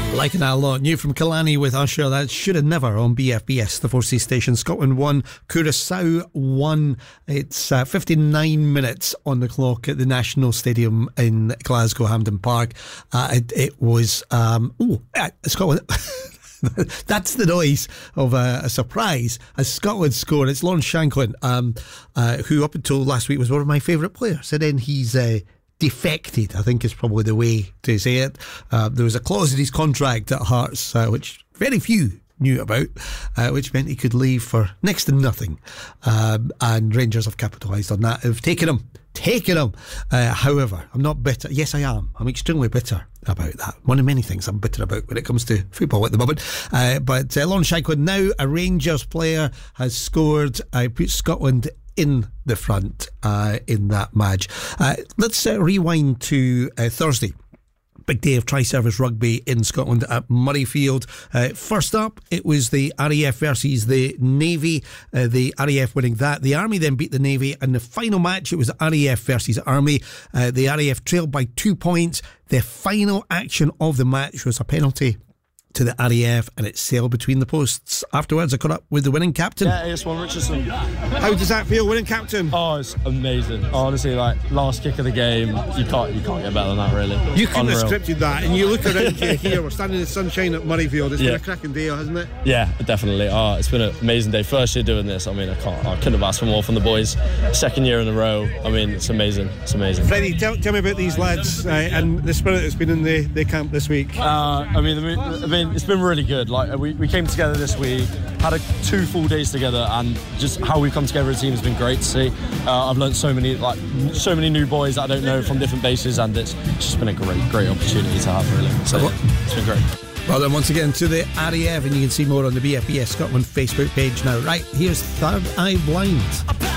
Like an lot. New from Kalani with Usher. That should have never on BFBS, the 4C station. Scotland 1, Curaçao 1. It's 59 minutes on the clock at the National Stadium in Glasgow, Hampden Park. It was Scotland. That's the noise of a surprise as Scotland scored. It's Lawrence Shankland, who up until last week was one of my favourite players, and then he's defected, I think is probably the way to say it. There was a clause in his contract at Hearts, which very few knew about, which meant he could leave for next to nothing. And Rangers have capitalised on that, have taken him. However, I'm not bitter. Yes, I am. I'm extremely bitter about that. One of many things I'm bitter about when it comes to football at the moment. But Lawrence Shankland, now a Rangers player, has scored. Put Scotland in the front in that match. Let's rewind to Thursday. Big day of tri-service rugby in Scotland at Murrayfield. First up, it was the RAF versus the Navy. The RAF winning that. The Army then beat the Navy. And the final match, it was RAF versus Army. The RAF trailed by 2 points. The final action of the match was a penalty to the RAF, and it sailed between the posts. Afterwards, I caught up with the winning captain. Yeah, AS1 Richardson. How does that feel, winning captain? Oh, it's amazing. Honestly, like, last kick of the game, you can't get better than that, really. You couldn't have scripted that, and you look around here, we're standing in the sunshine at Murrayfield. It's been a cracking day, hasn't it? Yeah, definitely. Oh, it's been an amazing day. First year doing this, I mean, I couldn't have asked for more from the boys. Second year in a row, I mean, it's amazing. It's amazing. Freddie, tell me about these lads and the spirit that's been in the camp this week. I mean, it's been really good. Like, we came together this week, had 2 full days together, and just how we've come together as a team has been great to see. I've learned so many new boys that I don't know from different bases, and it's just been a great opportunity to have, really. So it's been great. Well then, once again to the RAF, and you can see more on the BFBS Scotland Facebook page now. Right, here's Third Eye Blind.